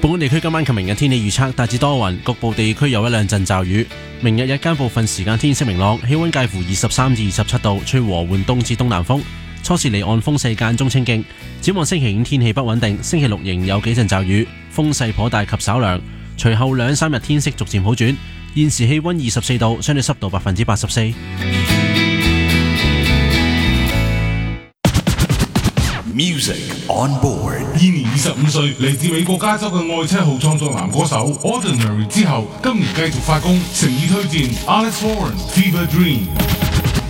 本港地區今晚及明日天氣預測大致多雲，局部地區有一兩陣驟雨。明日日間部分時間天色明朗，氣溫介乎23至27度，吹和緩東至東南風。初時離岸風勢間中清勁。展望星期五天氣不穩定，星期六仍有幾陣驟雨，風勢頗大及稍涼。隨後兩三日天色逐漸好轉。現時氣溫24度，相對濕度84%。 Music on board。 現年25歲，嚟自美國加州嘅愛車號創作男歌手 Ordinary 之後，今年繼續發功，誠意推薦 Alex Warren Fever Dream。